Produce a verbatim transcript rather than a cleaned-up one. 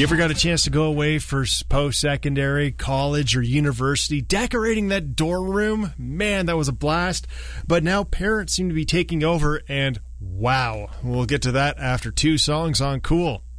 You ever got a chance to go away for post-secondary, college, or university, decorating that dorm room? Man, that was a blast. But now parents seem to be taking over, and wow. We'll get to that after two songs on Cool.